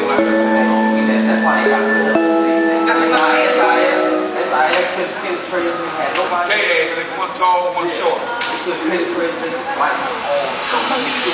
That's why they got rid of it. SIS couldn't penetrate us. We had nobody. They one tall, one short. They couldn't penetrate us. Like,